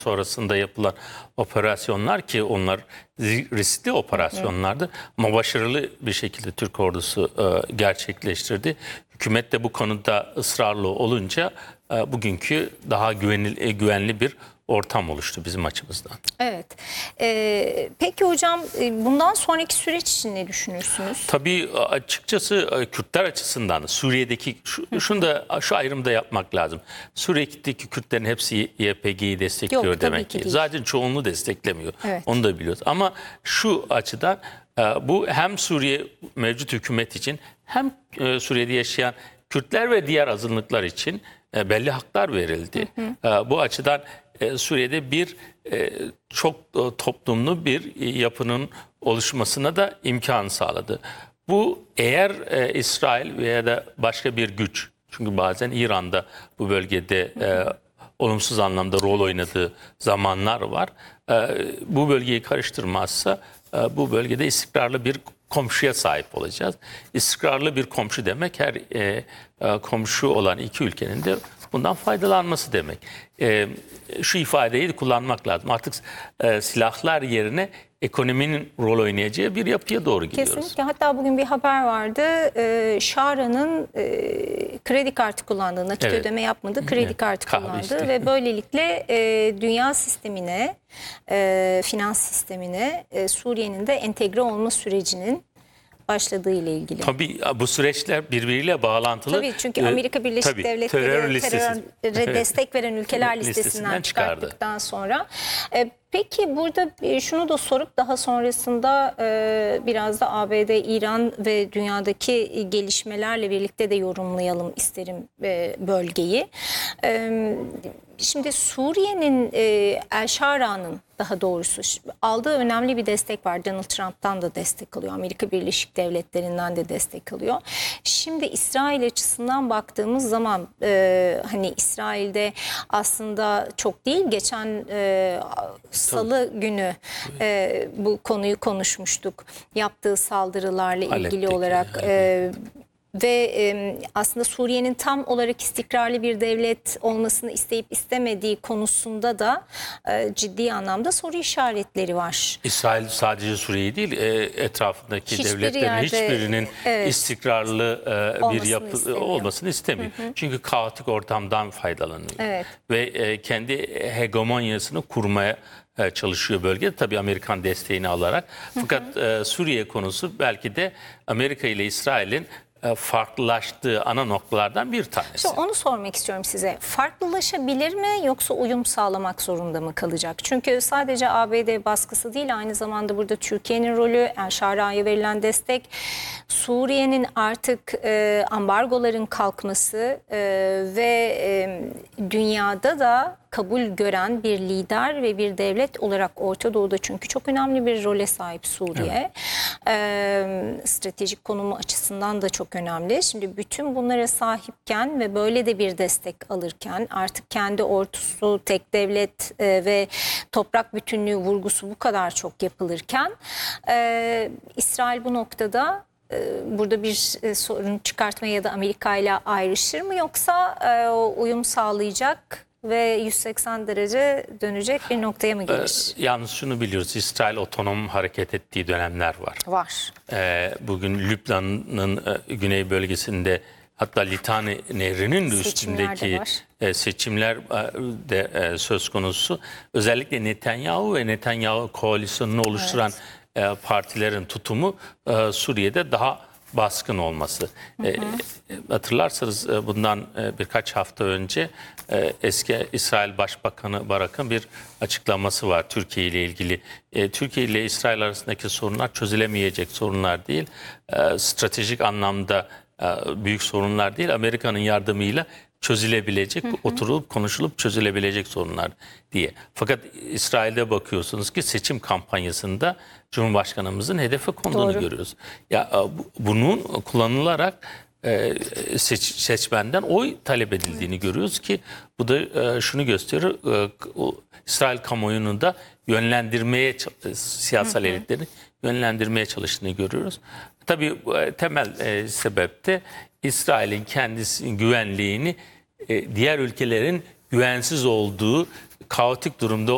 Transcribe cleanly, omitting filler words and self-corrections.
sonrasında yapılan operasyonlar ki onlar riskli operasyonlardı ama başarılı bir şekilde Türk ordusu gerçekleştirdi. Hükümet de bu konuda ısrarlı olunca bugünkü daha güvenli bir ortam oluştu bizim açımızdan. Evet. Peki hocam bundan sonraki süreç için ne düşünürsünüz? Tabii açıkçası Kürtler açısından Suriye'deki şu ayrımı da yapmak lazım. Suriye'deki Kürtlerin hepsi YPG'yi destekliyor. Yok, demek ki. Değil. Zaten çoğunluğu desteklemiyor. Evet. Onu da biliyoruz. Ama şu açıdan bu hem Suriye mevcut hükümet için hem Suriye'de yaşayan Kürtler ve diğer azınlıklar için belli haklar verildi. Bu açıdan Suriye'de bir çok toplumlu bir yapının oluşmasına da imkan sağladı. Bu eğer İsrail veya da başka bir güç, çünkü bazen İran'da bu bölgede olumsuz anlamda rol oynadığı zamanlar var. Bu bölgeyi karıştırmazsa bu bölgede istikrarlı bir komşuya sahip olacağız. İstikrarlı bir komşu demek her komşu olan iki ülkenin de bundan faydalanması demek. Şu ifadeyi de kullanmak lazım. Artık silahlar yerine ekonominin rol oynayacağı bir yapıya doğru gidiyoruz. Kesinlikle. Hatta bugün bir haber vardı. Şara'nın kredi kartı kullandığı, nakit ödeme yapmadı, kredi kartı kullandı ve böylelikle dünya sistemine, finans sistemine Suriye'nin de entegre olma sürecinin başladığı ile ilgili. Tabii bu süreçler birbiriyle bağlantılı. Tabii çünkü Amerika Birleşik Devletleri teröre destek veren ülkeler listesinden çıkarttıktan sonra. Peki burada şunu da sorup daha sonrasında biraz da ABD, İran ve dünyadaki gelişmelerle birlikte de yorumlayalım isterim bölgeyi. Şimdi Suriye'nin El Şara'nın daha doğrusu aldığı önemli bir destek var. Donald Trump'tan da destek alıyor. Amerika Birleşik Devletleri'nden de destek alıyor. Şimdi İsrail açısından baktığımız zaman hani İsrail'de aslında çok değil geçen Salı günü bu konuyu konuşmuştuk. Yaptığı saldırılarla ilgili olarak ve aslında Suriye'nin tam olarak istikrarlı bir devlet olmasını isteyip istemediği konusunda da ciddi anlamda soru işaretleri var. İsrail sadece Suriye değil, etrafındaki devletlerin hiçbirinin istikrarlı bir yapı olmasını istemiyor. Çünkü kaotik ortamdan faydalanıyor. Ve kendi hegemonyasını kurmaya çalışıyor bölgede. Tabii Amerikan desteğini alarak. Fakat Suriye konusu belki de Amerika ile İsrail'in farklılaştığı ana noktalardan bir tanesi. İşte onu sormak istiyorum size. Farklılaşabilir mi yoksa uyum sağlamak zorunda mı kalacak? Çünkü sadece ABD baskısı değil, aynı zamanda burada Türkiye'nin rolü, El Şara'ya verilen destek, Suriye'nin artık ambargoların kalkması ve dünyada da kabul gören bir lider ve bir devlet olarak Orta Doğu'da, çünkü çok önemli bir role sahip Suriye. Stratejik konumu açısından da çok önemli. Şimdi bütün bunlara sahipken ve böyle de bir destek alırken, artık kendi ordusu, tek devlet ve toprak bütünlüğü vurgusu bu kadar çok yapılırken İsrail bu noktada burada bir sorun çıkartmaya ya da Amerika ile ayrışır mı, yoksa uyum sağlayacak ve 180 derece dönecek bir noktaya mı gelir? Yalnız şunu biliyoruz, İsrail otonom hareket ettiği dönemler var. Var. Bugün Lübnan'ın güney bölgesinde, hatta Litani Nehri'nin üstündeki seçimler de söz konusu. Özellikle Netanyahu ve Netanyahu koalisyonunu oluşturan partilerin tutumu Suriye'de daha baskın olması. Hatırlarsanız bundan birkaç hafta önce eski İsrail Başbakanı Barak'ın bir açıklaması var Türkiye ile ilgili. Türkiye ile İsrail arasındaki sorunlar çözülemeyecek sorunlar değil, stratejik anlamda büyük sorunlar değil, Amerika'nın yardımıyla çözülebilecek, oturulup konuşulup çözülebilecek sorunlar diye. Fakat İsrail'de bakıyorsunuz ki seçim kampanyasında Cumhurbaşkanımızın hedefe konduğunu görüyoruz. Ya bunun kullanılarak seçmenden oy talep edildiğini görüyoruz ki bu da şunu gösteriyor. İsrail kamuoyunun da yönlendirmeye, siyasal elitlerini yönlendirmeye çalıştığını görüyoruz. Tabii temel sebep de İsrail'in kendisinin güvenliğini diğer ülkelerin güvensiz olduğu kaotik durumda